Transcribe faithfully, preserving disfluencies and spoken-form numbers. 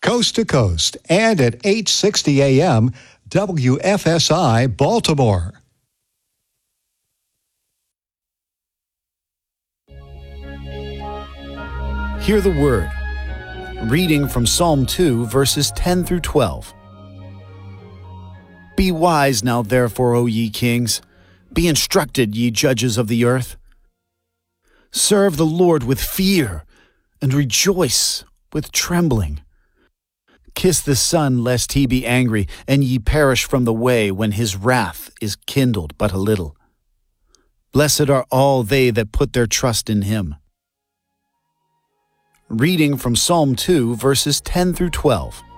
coast to coast, and at eight sixty A M W F S I Baltimore. Hear the word. Reading from Psalm two, verses ten through twelve. Be wise now, therefore, O ye kings. Be instructed, ye judges of the earth. Serve the Lord with fear, and rejoice with trembling. Kiss the Son, lest he be angry, and ye perish from the way when his wrath is kindled but a little. Blessed are all they that put their trust in him. Reading from Psalm two, verses ten through twelve.